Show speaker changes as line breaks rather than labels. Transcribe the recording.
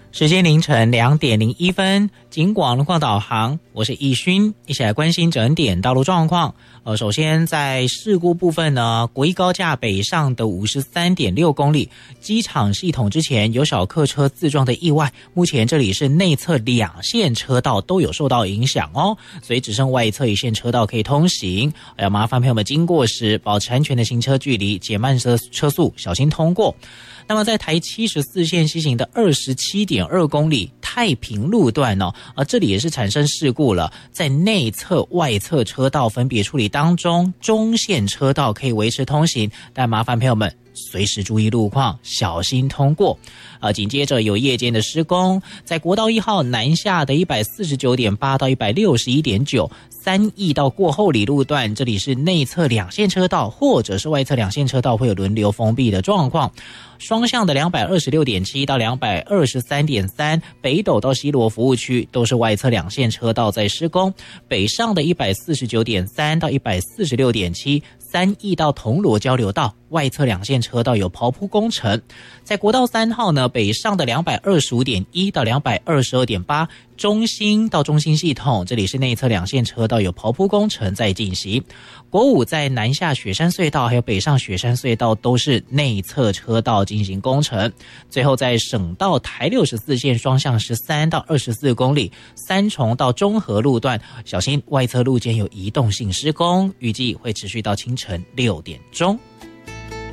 时间凌晨2:01，警广路况导航，我是易勋，一起来关心整点道路状况。首先在事故部分呢，国一高架北上的53.6公里，机场系统之前有小客车自撞的意外，目前这里是内侧2线车道都有受到影响哦，所以只剩外侧1线车道可以通行，要麻烦朋友们经过时保持安全的行车距离，减慢车速，小心通过。那么在台74线西行的27.2公里太平路段哦，这里也是产生事故了，在内侧外侧车道分别处理当中，中线车道可以维持通行，但麻烦朋友们随时注意路况，小心通过。紧接着有夜间的施工，在国道1号南下的149.8到161.9，3义到过后里路段，这里是内侧2线车道或者是外侧2线车道会有轮流封闭的状况。双向的226.7到223.3，北斗到西螺服务区都是外侧2线车道在施工，北上的149.3到146.7，3义到铜锣交流道外侧2线车道有刨铺工程。在国道3号呢，北上的225.1到222.8，中兴到中兴系统，这里是内侧2线车道有刨铺工程在进行。国5在南下雪山隧道还有北上雪山隧道都是内侧车道进行工程。最后在省道台64线双向13到24公里，三重到中和路段，小心外侧路肩有移动性施工，预计会持续到清晨6点钟。